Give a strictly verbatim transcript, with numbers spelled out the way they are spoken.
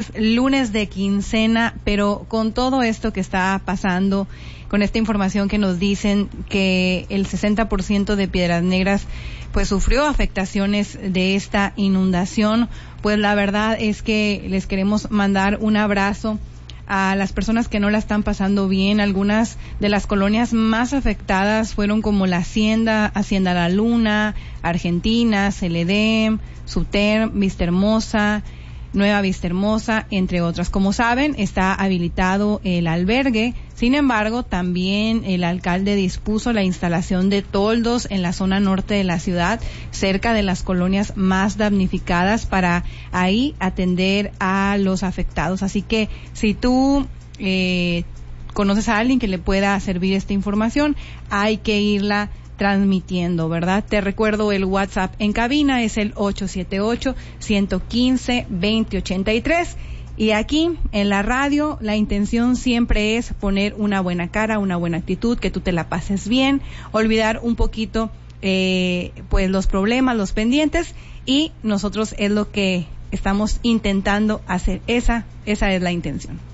es lunes de quincena, pero con todo esto que está pasando, con esta información que nos dicen que el sesenta por ciento de Piedras Negras pues sufrió afectaciones de esta inundación, pues la verdad es que les queremos mandar un abrazo a las personas que no la están pasando bien. Algunas de las colonias más afectadas fueron como la Hacienda, Hacienda La Luna, Argentina, Celedem, Suter, Vista Hermosa, Nueva Vista Hermosa, entre otras. Como saben, está habilitado el albergue. Sin embargo, también el alcalde dispuso la instalación de toldos en la zona norte de la ciudad, cerca de las colonias más damnificadas, para ahí atender a los afectados. Así que si tú eh, conoces a alguien que le pueda servir esta información, hay que irla transmitiendo, ¿verdad? Te recuerdo el WhatsApp en cabina, es el ocho siete ocho, uno uno cinco, dos cero ocho tres. Y aquí, en la radio, la intención siempre es poner una buena cara, una buena actitud, que tú te la pases bien, olvidar un poquito, eh, pues los problemas, los pendientes, y nosotros es lo que estamos intentando hacer. Esa, esa es la intención.